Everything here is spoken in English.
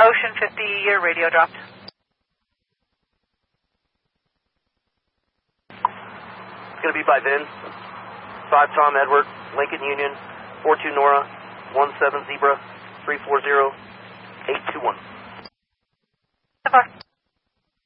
Ocean 50, your radio dropped. It's going to be by Vin. 5 Tom Edward, Lincoln Union, 42 Nora, 17 Zebra, 340, 821.